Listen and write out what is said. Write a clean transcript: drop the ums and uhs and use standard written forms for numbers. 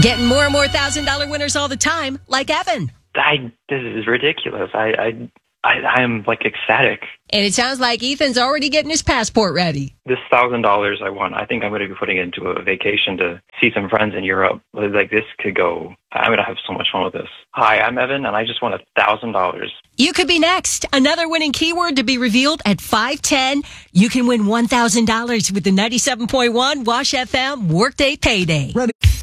Getting more and more $1,000 winners all the time, like Evan. This is ridiculous. I'm like ecstatic. And it sounds like Ethan's already getting his passport ready. This $1,000 I won, I think I'm going to be putting it into a vacation to see some friends in Europe. Like this could go. I'm going to have so much fun with this. Hi, I'm Evan, and I just won $1,000. You could be next. Another winning keyword to be revealed at 5:10. You can win $1,000 with the 97.1 Wash FM Workday Payday. Ready.